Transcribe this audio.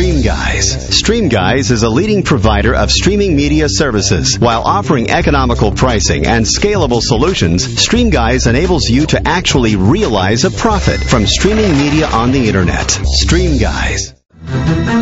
StreamGuys. StreamGuys is a leading provider of streaming media services. While offering economical pricing and scalable solutions, StreamGuys enables you to actually realize a profit from streaming media on the Internet. StreamGuys.